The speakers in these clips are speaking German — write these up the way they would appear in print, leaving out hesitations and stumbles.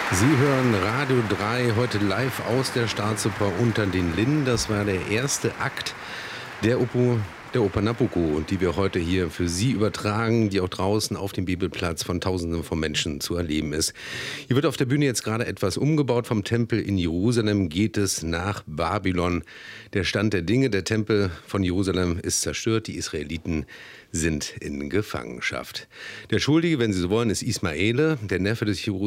Sie hören Radio 3, heute live aus der Staatsoper unter den Linden. Das war der erste Akt der Oper Nabucco, die wir heute hier für Sie übertragen, die auch draußen auf dem Bibelplatz von Tausenden von Menschen zu erleben ist. Hier wird auf der Bühne jetzt gerade etwas umgebaut. Vom Tempel in Jerusalem geht es nach Babylon. Der Stand der Dinge, der Tempel von Jerusalem ist zerstört, die Israeliten sind in Gefangenschaft. Der Schuldige, wenn Sie so wollen, ist Ismaele, der Neffe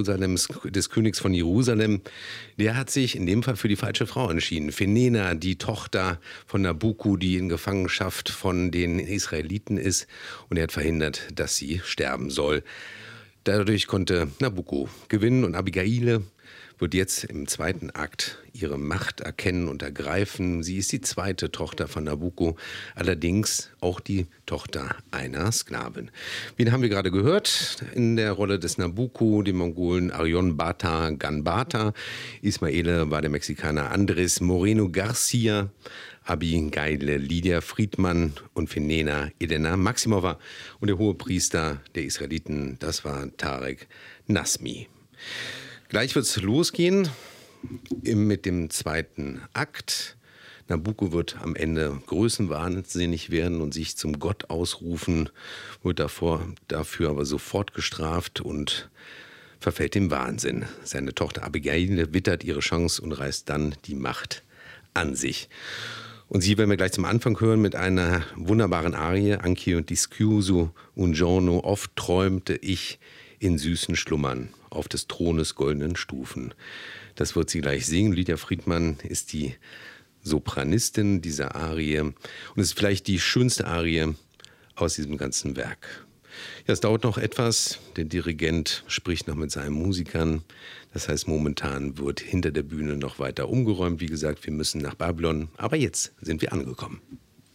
des Königs von Jerusalem. Der hat sich in dem Fall für die falsche Frau entschieden. Fenena, die Tochter von Nabucco, die in Gefangenschaft von den Israeliten ist. Und er hat verhindert, dass sie sterben soll. Dadurch konnte Nabucco gewinnen und Abigail wird jetzt im zweiten Akt ihre Macht erkennen und ergreifen. Sie ist die zweite Tochter von Nabucco, allerdings auch die Tochter einer Sklavin. Wen haben wir gerade gehört? In der Rolle des Nabucco, den Mongolen Arion Bata Ganbata. Ismaele war der Mexikaner Andres Moreno Garcia. Abigail Lydia Friedmann und Fenena Elena Maximova. Und der Hohepriester der Israeliten, das war Tarek Nasmi. Gleich wird es losgehen mit dem zweiten Akt. Nabucco wird am Ende größenwahnsinnig werden und sich zum Gott ausrufen, wird dafür aber sofort gestraft und verfällt dem Wahnsinn. Seine Tochter Abigail wittert ihre Chance und reißt dann die Macht an sich. Und sie werden wir gleich zum Anfang hören mit einer wunderbaren Arie. Anch'io discuso un giorno, oft träumte ich in süßen Schlummern auf des Thrones goldenen Stufen. Das wird sie gleich singen. Lydia Friedmann ist die Sopranistin dieser Arie und es ist vielleicht die schönste Arie aus diesem ganzen Werk. Ja, es dauert noch etwas. Der Dirigent spricht noch mit seinen Musikern. Das heißt, momentan wird hinter der Bühne noch weiter umgeräumt. Wie gesagt, wir müssen nach Babylon. Aber jetzt sind wir angekommen.